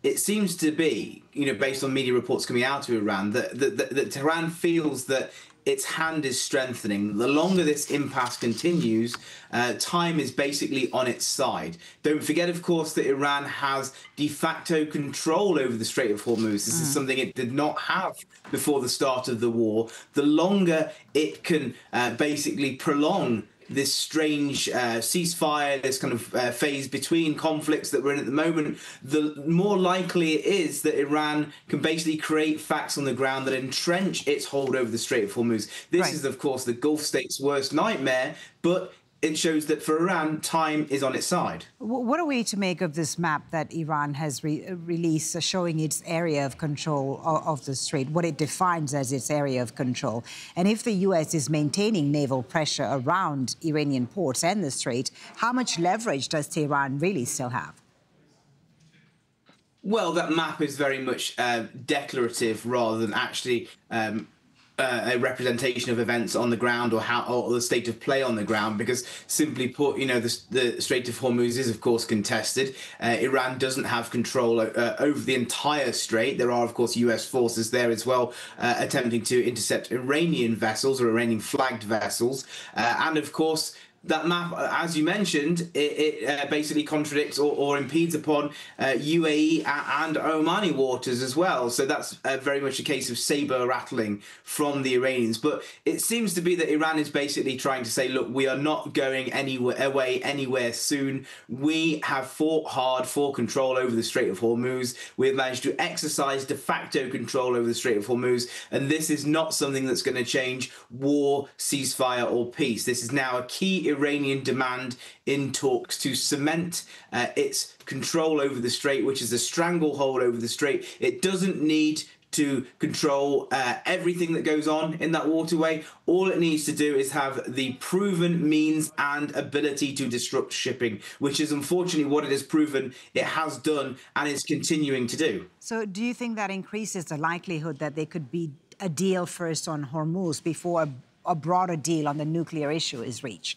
it seems to be, based on media reports coming out of Iran, that Tehran feels that its hand is strengthening. The longer this impasse continues, time is basically on its side. Don't forget, of course, that Iran has de facto control over the Strait of Hormuz. This is something it did not have before the start of the war. The longer it can basically prolong this strange ceasefire, this kind of phase between conflicts that we're in at the moment, the more likely it is that Iran can basically create facts on the ground that entrench its hold over the Strait of Hormuz. This is, of course, the Gulf states' worst nightmare, but it shows that for Iran, time is on its side. What are we to make of this map that Iran has released showing its area of control of the strait, what it defines as its area of control? And if the U.S. is maintaining naval pressure around Iranian ports and the strait, how much leverage does Tehran really still have? Well, that map is very much declarative rather than actually a representation of events on the ground or the state of play on the ground, because simply put, the Strait of Hormuz is, of course, contested. Iran doesn't have control over the entire strait. There are, of course, US forces there as well, attempting to intercept Iranian vessels or Iranian flagged vessels. And, of course, that map, as you mentioned, it basically contradicts or impedes upon UAE and Omani waters as well. So that's very much a case of saber rattling from the Iranians. But it seems to be that Iran is basically trying to say, look, we are not going anywhere soon. We have fought hard for control over the Strait of Hormuz. We have managed to exercise de facto control over the Strait of Hormuz. And this is not something that's going to change war, ceasefire or peace. This is now a key Iranian demand in talks to cement its control over the strait, which is a stranglehold over the strait. It doesn't need to control everything that goes on in that waterway. All it needs to do is have the proven means and ability to disrupt shipping, which is unfortunately what it has proven it has done and is continuing to do. So do you think that increases the likelihood that there could be a deal first on Hormuz before a broader deal on the nuclear issue is reached?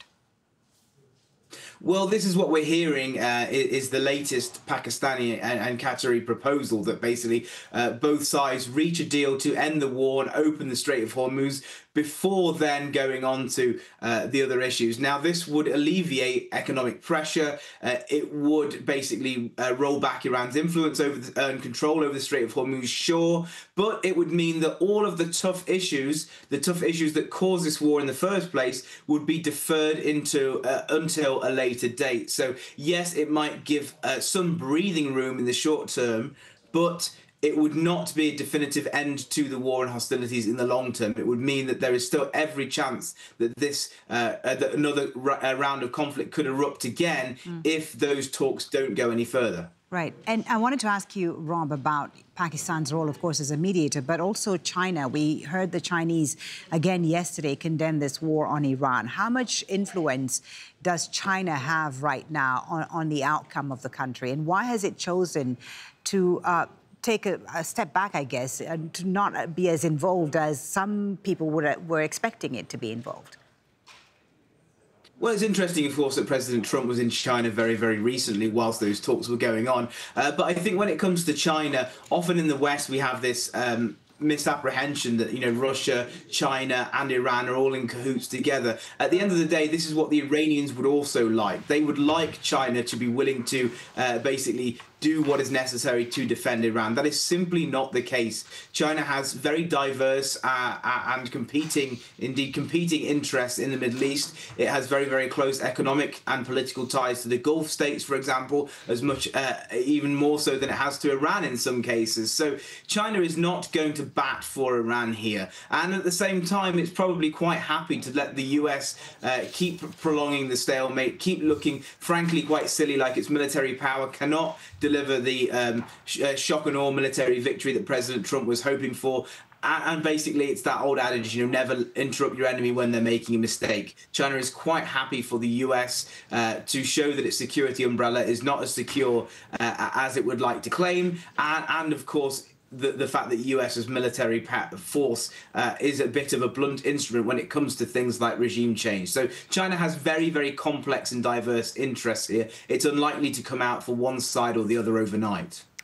Well, this is what we're hearing is the latest Pakistani and Qatari proposal that basically both sides reach a deal to end the war and open the Strait of Hormuz before then going on to the other issues. Now, this would alleviate economic pressure. It would basically roll back Iran's influence over and control over the Strait of Hormuz, sure, but it would mean that all of the tough issues that caused this war in the first place, would be deferred into until a later date. So yes, it might give some breathing room in the short term, but it would not be a definitive end to the war and hostilities in the long term. It would mean that there is still every chance that that another round of conflict could erupt again if those talks don't go any further. Right. And I wanted to ask you, Rob, about Pakistan's role, of course, as a mediator, but also China. We heard the Chinese, again, yesterday condemn this war on Iran. How much influence does China have right now on the outcome of the country? And why has it chosen to take a step back, I guess, and to not be as involved as some people were expecting it to be involved? Well, it's interesting, of course, that President Trump was in China very, very recently whilst those talks were going on. But I think when it comes to China, often in the West, we have this misapprehension that, Russia, China and Iran are all in cahoots together. At the end of the day, this is what the Iranians would also like. They would like China to be willing to basically do what is necessary to defend Iran. That is simply not the case. China has very diverse and competing interests in the Middle East. It has very, very close economic and political ties to the Gulf states, for example, as much, even more so than it has to Iran in some cases. So China is not going to bat for Iran here. And at the same time, it's probably quite happy to let the US keep prolonging the stalemate, keep looking, frankly, quite silly, like its military power cannot deliver the shock and awe military victory that President Trump was hoping for. And basically, it's that old adage, never interrupt your enemy when they're making a mistake. China is quite happy for the US to show that its security umbrella is not as secure as it would like to claim. And of course, the fact that US's military force is a bit of a blunt instrument when it comes to things like regime change. So China has very, very complex and diverse interests here. It's unlikely to come out for one side or the other overnight.